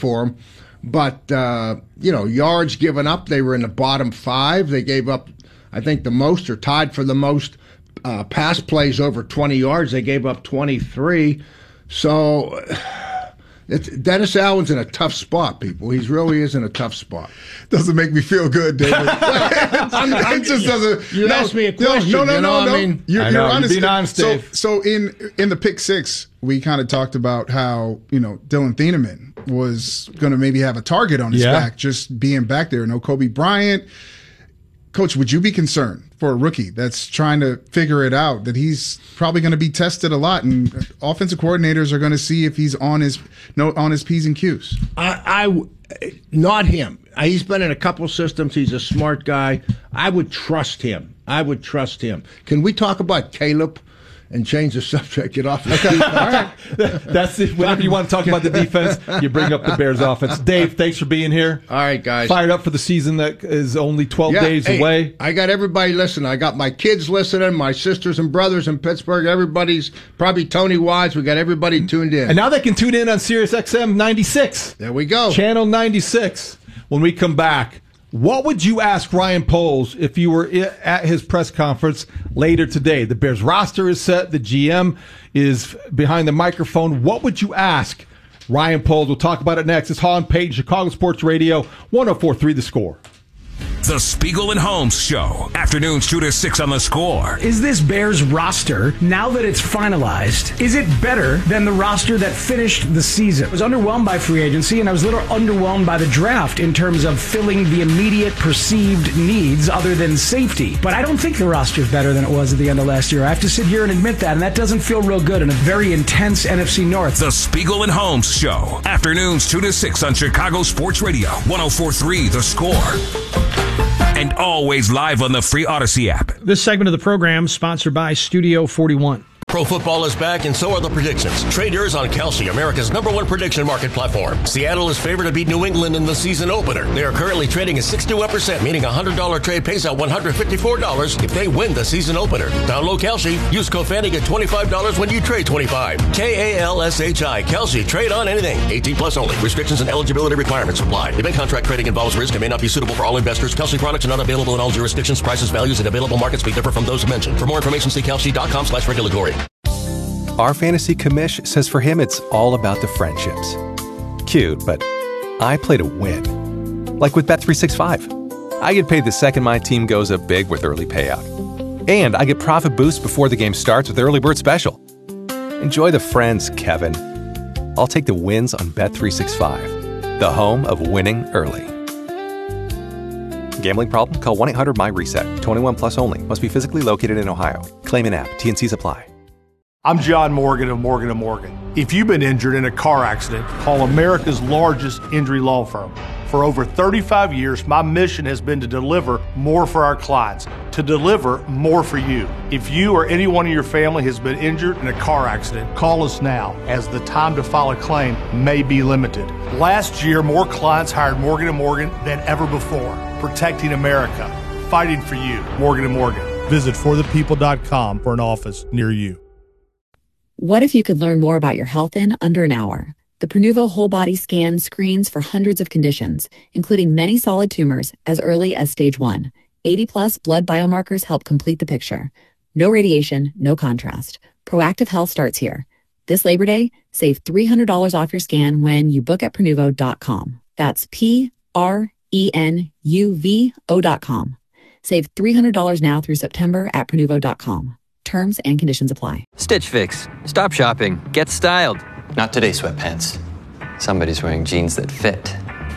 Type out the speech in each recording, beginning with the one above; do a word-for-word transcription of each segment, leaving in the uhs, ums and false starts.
for them. But, uh, you know, yards given up, they were in the bottom five. They gave up, I think, the most or tied for the most uh, pass plays over twenty yards. They gave up twenty-three. So it's, Dennis Allen's in a tough spot, people. He really is in a tough spot. Doesn't make me feel good, David. I'm, I'm, it just doesn't. You no, asked me a question. No, no, you know no, no. I mean? You're, I know. you're honest. You're being honest, so, Dave. so in in the pick six, we kind of talked about how, you know, Dylan Thieneman was going to maybe have a target on his yeah. back just being back there. No Kobe Bryant. Coach, would you be concerned for a rookie that's trying to figure it out, that he's probably going to be tested a lot, and offensive coordinators are going to see if he's on his no on his P's and Q's? I, I not him. He's been in a couple systems. He's a smart guy. I would trust him. I would trust him. Can we talk about Caleb and change the subject? Get off the okay. All right. That's it. Whenever you want to talk about the defense, you bring up the Bears offense. Dave, thanks for being here. All right, guys. Fired up for the season that is only twelve Yeah, days hey, away. I got everybody listening. I got my kids listening, my sisters and brothers in Pittsburgh. Everybody's probably Tony Wise. We got everybody tuned in. And now they can tune in on Sirius X M ninety-six. There we go. Channel ninety-six. When we come back, what would you ask Ryan Poles if you were at his press conference later today? The Bears roster is set. The G M is behind the microphone. What would you ask Ryan Poles? We'll talk about it next. It's Hall and Page, Chicago Sports Radio, one oh four point three The Score. The Spiegel and Holmes Show. Afternoons two to six on The Score. Is this Bears roster, now that it's finalized, is it better than the roster that finished the season? I was underwhelmed by free agency, and I was a little underwhelmed by the draft in terms of filling the immediate perceived needs other than safety. But I don't think the roster is better than it was at the end of last year. I have to sit here and admit that, and that doesn't feel real good in a very intense N F C North. The Spiegel and Holmes Show. Afternoons two to six on Chicago Sports Radio, one oh four point three The Score. And always live on the free Odyssey app. This segment of the program sponsored by Studio forty-one. Pro football is back, and so are the predictions. Trade yours on Kalshi, America's number one prediction market platform. Seattle is favored to beat New England in the season opener. They are currently trading at sixty-one percent, meaning a one hundred dollars trade pays out one hundred fifty-four dollars if they win the season opener. Download Kalshi. Use code Fanny, get twenty-five dollars when you trade twenty-five. K A L S H I. Kalshi. Trade on anything. eighteen plus only. Restrictions and eligibility requirements apply. Event contract trading involves risk and may not be suitable for all investors. Kalshi products are not available in all jurisdictions. Prices, values, and available markets may differ from those mentioned. For more information, see kalshi.com slash regulatory. Our fantasy commish says for him it's all about the friendships. Cute, but I play to win. Like with Bet three sixty-five. I get paid the second my team goes up big with early payout. And I get profit boosts before the game starts with Early Bird Special. Enjoy the friends, Kevin. I'll take the wins on Bet three sixty-five, the home of winning early. Gambling problem? Call one eight hundred M Y reset. twenty-one plus only. Must be physically located in Ohio. Claim an app. T N Cs apply. I'm John Morgan of Morgan and Morgan. If you've been injured in a car accident, call America's largest injury law firm. For over thirty-five years, my mission has been to deliver more for our clients, to deliver more for you. If you or anyone in your family has been injured in a car accident, call us now, as the time to file a claim may be limited. Last year, more clients hired Morgan and Morgan than ever before, protecting America, fighting for you. Morgan and Morgan. Visit for the people dot com for an office near you. What if you could learn more about your health in under an hour? The Prenuvo Whole Body Scan screens for hundreds of conditions, including many solid tumors as early as stage one. eighty plus blood biomarkers help complete the picture. No radiation, no contrast. Proactive health starts here. This Labor Day, save three hundred dollars off your scan when you book at Prenuvo dot com. That's P R E N U V O dot com. Save three hundred dollars now through September at Prenuvo dot com. Terms and conditions apply. Stitch Fix. Stop shopping. Get styled. Not today, sweatpants. Somebody's wearing jeans that fit.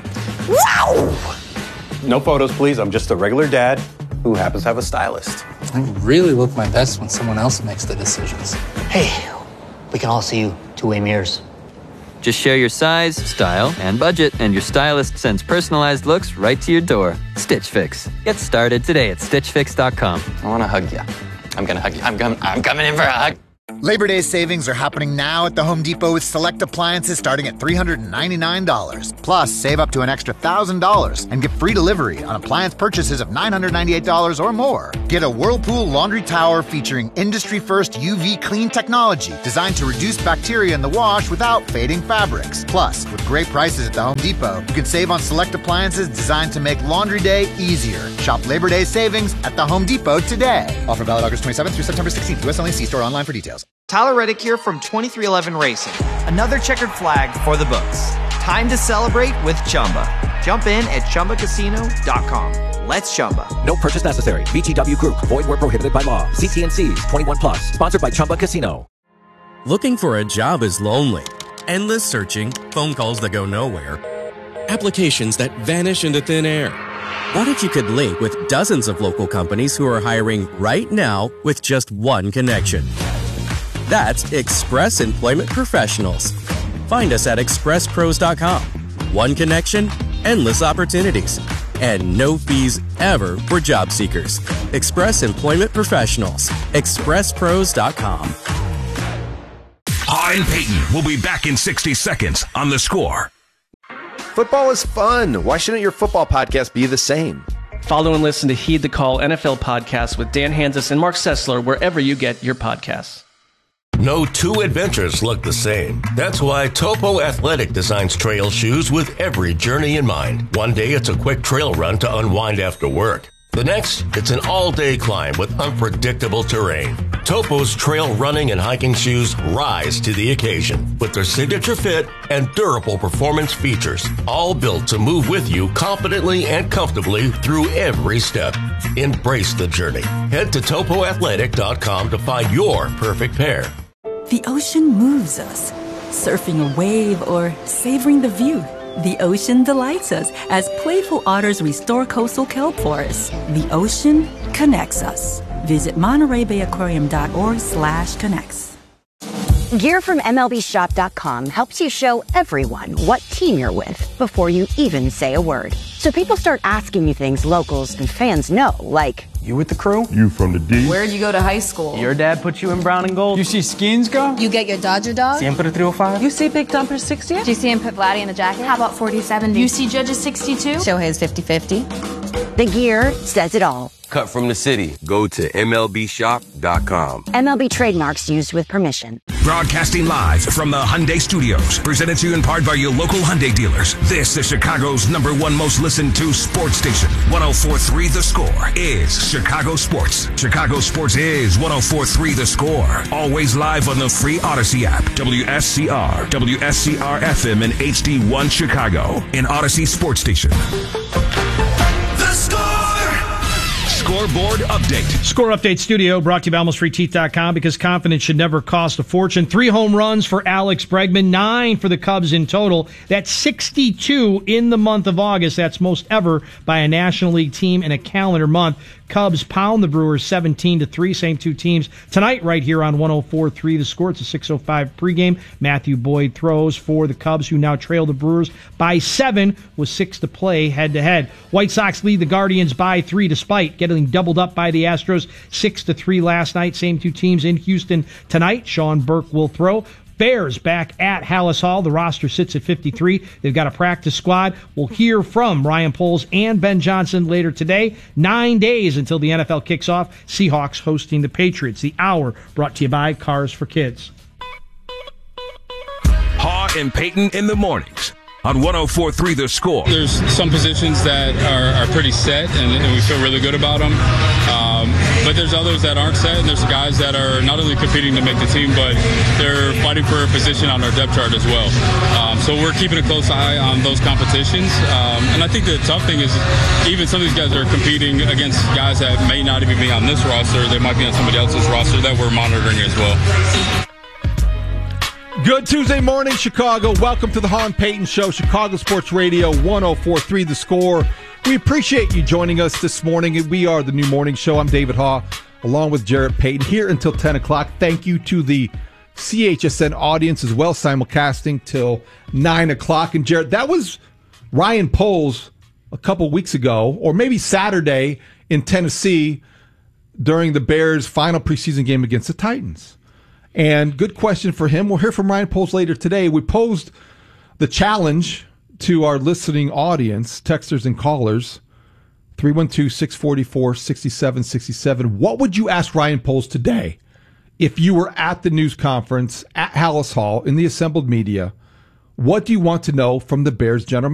Wow! No photos, please. I'm just a regular dad who happens to have a stylist. I really look my best when someone else makes the decisions. Hey, we can all see you two-way mirrors. Just share your size, style, and budget, and your stylist sends personalized looks right to your door. Stitch Fix. Get started today at stitch fix dot com. I want to hug you. I'm going to hug you. I'm, com- I'm coming in for a hug. Labor Day savings are happening now at the Home Depot with select appliances starting at three hundred ninety-nine dollars. Plus, save up to an extra one thousand dollars and get free delivery on appliance purchases of nine hundred ninety-eight dollars or more. Get a Whirlpool laundry tower featuring industry-first U V clean technology designed to reduce bacteria in the wash without fading fabrics. Plus, with great prices at the Home Depot, you can save on select appliances designed to make laundry day easier. Shop Labor Day savings at the Home Depot today. Offer valid August twenty-seventh through September sixteenth. U S only. See store online for details. Tyler Reddick here from twenty-three eleven Racing. Another checkered flag for the books. Time to celebrate with Chumba. Jump in at Chumba Casino dot com. Let's Chumba. No purchase necessary. V G W Group. Void where prohibited by law. See T and C's. twenty-one plus. Sponsored by Chumba Casino. Looking for a job is lonely. Endless searching. Phone calls that go nowhere. Applications that vanish into thin air. What if you could link with dozens of local companies who are hiring right now with just one connection? That's Express Employment Professionals. Find us at express pros dot com. One connection, endless opportunities, and no fees ever for job seekers. Express Employment Professionals. express pros dot com. Ha and Peyton will be back in sixty seconds on The Score. Football is fun. Why shouldn't your football podcast be the same? Follow and listen to Heed the Call N F L podcast with Dan Hanzus and Mark Sessler wherever you get your podcasts. No two adventures look the same. That's why Topo Athletic designs trail shoes with every journey in mind. One day it's a quick trail run to unwind after work. The next, it's an all-day climb with unpredictable terrain. Topo's trail running and hiking shoes rise to the occasion with their signature fit and durable performance features, all built to move with you confidently and comfortably through every step. Embrace the journey. Head to topo athletic dot com to find your perfect pair. The ocean moves us, surfing a wave or savoring the view. The ocean delights us as playful otters restore coastal kelp forests. The ocean connects us. Visit Monterey Bay Aquarium dot org slash connects. Gear from M L B shop dot com helps you show everyone what team you're with before you even say a word. So people start asking you things locals and fans know, like, you with the crew? You from the D? Where'd you go to high school? Your dad put you in brown and gold? You see skins go? You get your Dodger dog? Siempre three oh five? You see Big Dumper sixty? Do you see him put Vladdy in the jacket? How about forty seventy? You see Judges sixty-two? Shohei's fifty fifty. The gear says it all. Cut from the city. Go to M L B shop dot com. M L B trademarks used with permission. Broadcasting live from the Hyundai Studios. Presented to you in part by your local Hyundai dealers. This is Chicago's number one most listened to sports station. one oh four point three The Score is Chicago Sports. Chicago Sports is one oh four point three The Score. Always live on the free Odyssey app. W S C R, W S C R F M and H D one Chicago. An Odyssey sports station. The Score! Scoreboard update. Score update studio brought to you by almost free teeth dot com because confidence should never cost a fortune. Three home runs for Alex Bregman, nine for the Cubs in total. That's sixty-two in the month of August. That's most ever by a National League team in a calendar month. Cubs pound the Brewers seventeen to three. Same two teams tonight right here on one oh four point three The Score. It's a six oh five pregame. Matthew Boyd throws for the Cubs, who now trail the Brewers by seven with six to play head-to-head. White Sox lead the Guardians by three despite getting doubled up by the Astros six to three last night. Same two teams in Houston tonight. Sean Burke will throw. Bears back at Hallis Hall. The roster sits at fifty-three. They've got a practice squad. We'll hear from Ryan Poles and Ben Johnson later today. Nine days until the N F L kicks off. Seahawks hosting the Patriots. The Hour brought to you by Cars for Kids. Ha and Peyton in the mornings on one oh four point three The Score. There's some positions that are, are pretty set, and, and we feel really good about them. Um, but there's others that aren't set, and there's guys that are not only competing to make the team, but they're fighting for a position on our depth chart as well. Um, so we're keeping a close eye on those competitions. Um, and I think the tough thing is even some of these guys are competing against guys that may not even be on this roster. They might be on somebody else's roster that we're monitoring as well. Good Tuesday morning, Chicago. Welcome to the Han Payton Show, Chicago Sports Radio, one oh four point three The Score. We appreciate you joining us this morning. We are the new morning show. I'm David Haw, along with Jarrett Payton, here until ten o'clock. Thank you to the C H S N audience as well, simulcasting till nine o'clock. And Jarrett, that was Ryan Poles a couple weeks ago, or maybe Saturday in Tennessee during the Bears' final preseason game against the Titans. And good question for him. We'll hear from Ryan Poles later today. We posed the challenge to our listening audience, texters and callers, three one two, six four four, six seven six seven. What would you ask Ryan Poles today if you were at the news conference at Hallis Hall in the assembled media? What do you want to know from the Bears general